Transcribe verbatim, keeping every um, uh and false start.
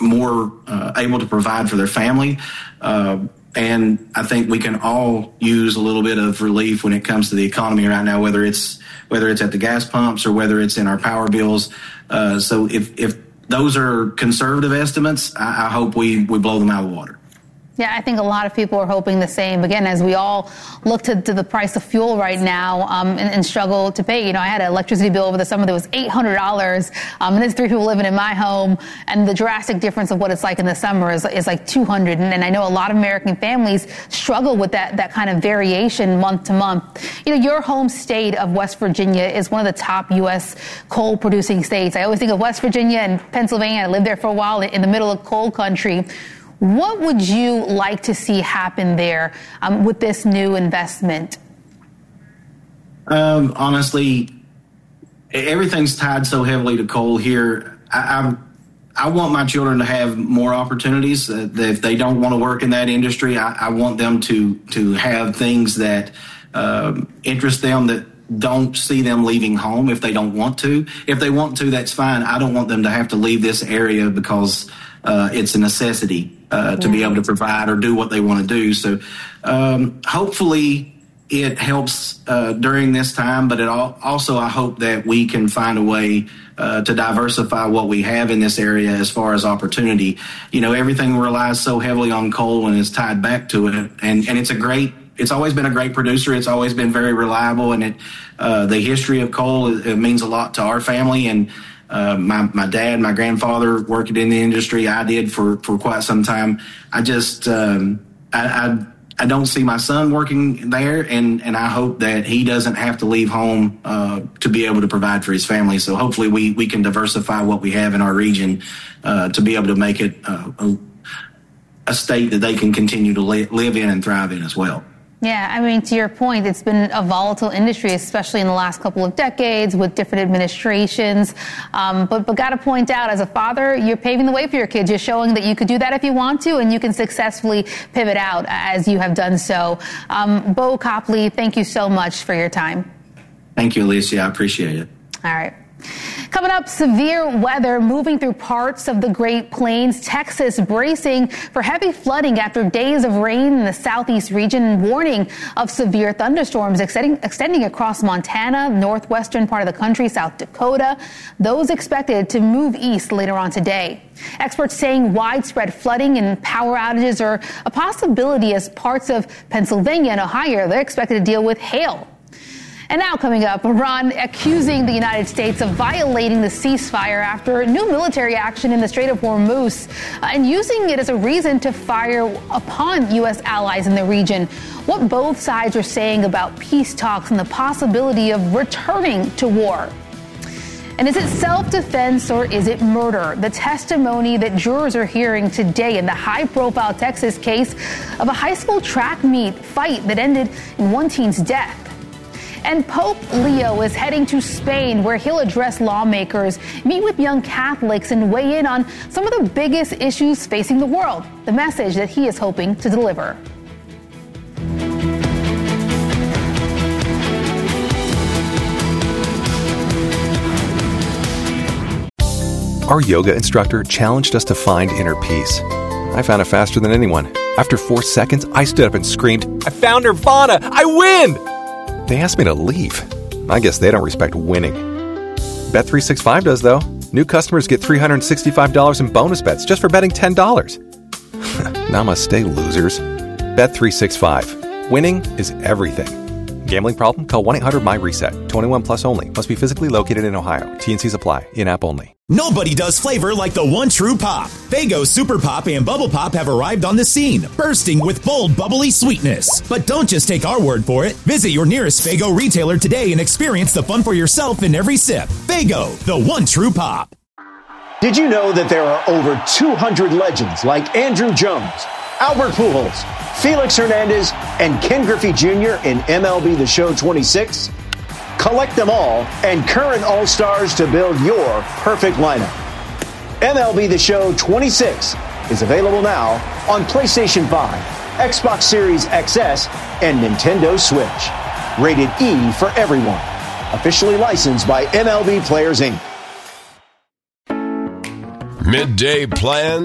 more uh, able to provide for their family. Uh, and I think we can all use a little bit of relief when it comes to the economy right now, whether it's whether it's at the gas pumps or whether it's in our power bills. Uh, so if, if those are conservative estimates, I, I hope we, we blow them out of the water. Yeah, I think a lot of people are hoping the same. Again, as we all look to, to the price of fuel right now um, and, and struggle to pay. You know, I had an electricity bill over the summer that was eight hundred dollars. Um, and there's three people living in my home. And the drastic difference of what it's like in the summer is, is like two hundred. And, and I know a lot of American families struggle with that, that kind of variation month to month. You know, your home state of West Virginia is one of the top U S coal producing states. I always think of West Virginia and Pennsylvania. I lived there for a while in the middle of coal country. What would you like to see happen there um, with this new investment? Um, honestly, everything's tied so heavily to coal here. I, I, I want my children to have more opportunities. Uh, if they don't want to work in that industry, I, I want them to to have things that um, interest them, that don't see them leaving home if they don't want to. If they want to, that's fine. I don't want them to have to leave this area because uh, it's a necessity uh, to yeah. be able to provide or do what they want to do. So um, hopefully it helps uh, during this time, but it al- also I hope that we can find a way uh, to diversify what we have in this area as far as opportunity. You know, everything relies so heavily on coal and is tied back to it, and, and it's a great It's always been a great producer. It's always been very reliable, and it uh, the history of coal it, it means a lot to our family. And uh, my my dad, my grandfather worked in the industry. I did for, for quite some time. I just um, I, I I don't see my son working there, and, and I hope that he doesn't have to leave home uh, to be able to provide for his family. So hopefully we we can diversify what we have in our region uh, to be able to make it uh, a, a state that they can continue to li- live in and thrive in as well. Yeah, I mean, to your point, it's been a volatile industry, especially in the last couple of decades with different administrations. Um, but but got to point out, as a father, you're paving the way for your kids. You're showing that you could do that if you want to, and you can successfully pivot out as you have done so. Um, Bo Copley, thank you so much for your time. Thank you, Alicia. I appreciate it. All right. Coming up, severe weather moving through parts of the Great Plains. Texas bracing for heavy flooding after days of rain in the southeast region. Warning of severe thunderstorms extending, extending across Montana, northwestern part of the country, South Dakota. Those expected to move east later on today. Experts saying widespread flooding and power outages are a possibility as parts of Pennsylvania and Ohio, they're expected to deal with hail. And now coming up, Iran accusing the United States of violating the ceasefire after new military action in the Strait of Hormuz uh, and using it as a reason to fire upon U S allies in the region. What both sides are saying about peace talks and the possibility of returning to war. And is it self-defense or is it murder? The testimony that jurors are hearing today in the high-profile Texas case of a high school track meet fight that ended in one teen's death. And Pope Leo is heading to Spain, where he'll address lawmakers, meet with young Catholics, and weigh in on some of the biggest issues facing the world, the message that he is hoping to deliver. Our yoga instructor challenged us to find inner peace. I found it faster than anyone. After four seconds, I stood up and screamed, "I found Nirvana! I win!" They asked me to leave. I guess they don't respect winning. Bet three sixty-five does, though. New customers get three hundred sixty-five dollars in bonus bets just for betting ten dollars. Namaste, losers. Bet three sixty-five. Winning is everything. Gambling problem? Call one eight hundred my reset. twenty-one plus only. Must be physically located in Ohio. T and Cs apply. In-app only. Nobody does flavor like the one true pop. Faygo Super Pop and Bubble Pop have arrived on the scene, bursting with bold, bubbly sweetness. But don't just take our word for it. Visit your nearest Faygo retailer today and experience the fun for yourself in every sip. Faygo, the one true pop. Did you know that there are over two hundred legends like Andrew Jones, Albert Pujols, Felix Hernandez, and Ken Griffey Junior in M L B The Show twenty-six? Collect them all and current All-Stars to build your perfect lineup. M L B The Show twenty-six is available now on PlayStation five, Xbox Series X S, and Nintendo Switch. Rated E for everyone. Officially licensed by M L B Players, Incorporated. Midday Plan